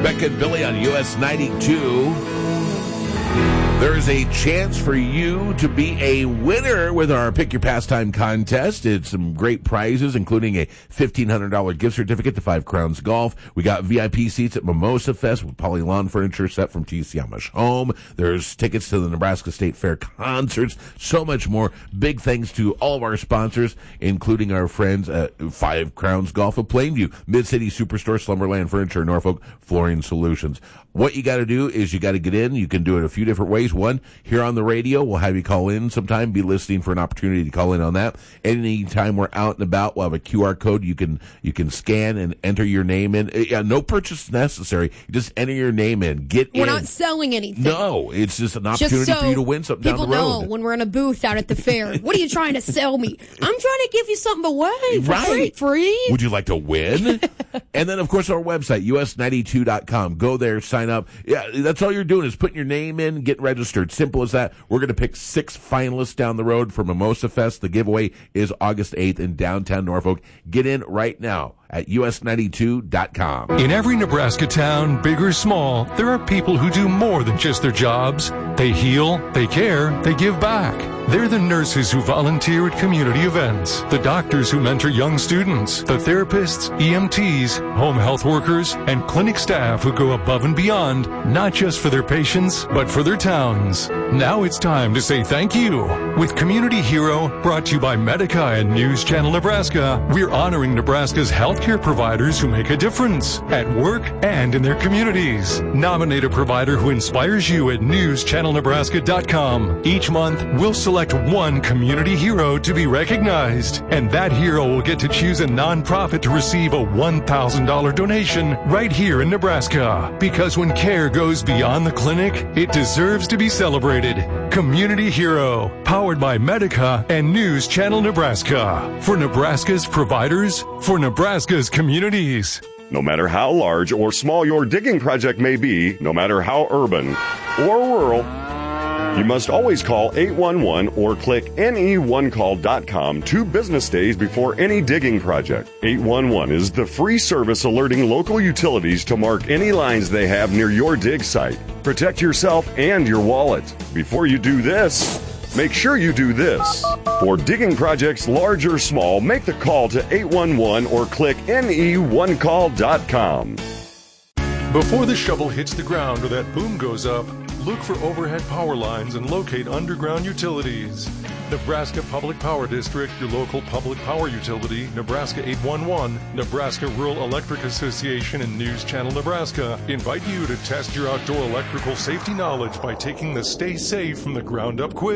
Becca and Billy on US 92. There's a chance for you to be a winner with our Pick Your Pastime contest. It's some great prizes, including a $1,500 gift certificate to Five Crowns Golf. We got VIP seats at Mimosa Fest with Poly Lawn Furniture set from TC Amish Home. There's tickets to the Nebraska State Fair concerts, so much more. Big thanks to all of our sponsors, including our friends at Five Crowns Golf of Plainview, Mid-City Superstore, Slumberland Furniture, Norfolk Flooring Solutions. What you got to do is you got to get in. You can do it a few different ways. One, here on the radio, we'll have you call in sometime. Be listening for an opportunity to call in on that. Anytime we're out and about, we'll have a QR code you can scan and enter your name in. Yeah, no purchase necessary. You just enter your name in. We're not selling anything. No, it's just an opportunity for you to win something down the road. People know when we're in a booth out at the fair. What are you trying to sell me? I'm trying to give you something away for free. Would you like to win? And then, of course, our website, us92.com. Go there, sign up. Yeah, that's all you're doing is putting your name in, get registered. Simple as that. We're going to pick 6 finalists down the road for Mimosa Fest. The giveaway is August 8th in downtown Norfolk. Get in right now at us92.com. In every Nebraska town, big or small, there are people who do more than just their jobs. They heal, they care, they give back. They're the nurses who volunteer at community events, the doctors who mentor young students, the therapists, EMTs, home health workers, and clinic staff who go above and beyond, not just for their patients, but for their towns. Now it's time to say thank you. With Community Hero, brought to you by Medica and News Channel Nebraska, we're honoring Nebraska's healthcare providers who make a difference at work and in their communities. Nominate a provider who inspires you at newschannelnebraska.com. Each month, we'll select one community hero to be recognized, and that hero will get to choose a nonprofit to receive a $1,000 donation right here in Nebraska. Because when care goes beyond the clinic, it deserves to be celebrated. Community Hero, powered by Medica and News Channel Nebraska. For Nebraska's providers, for Nebraska's communities. No matter how large or small your digging project may be, no matter how urban or rural, you must always call 811 or click ne1call.com 2 business days before any digging project. 811 is the free service alerting local utilities to mark any lines they have near your dig site. Protect yourself and your wallet. Before you do this, make sure you do this. For digging projects large or small, make the call to 811 or click ne1call.com. Before the shovel hits the ground or that boom goes up, look for overhead power lines and locate underground utilities. Nebraska Public Power District, your local public power utility, Nebraska 811, Nebraska Rural Electric Association, and News Channel Nebraska invite you to test your outdoor electrical safety knowledge by taking the Stay Safe from the Ground Up quiz.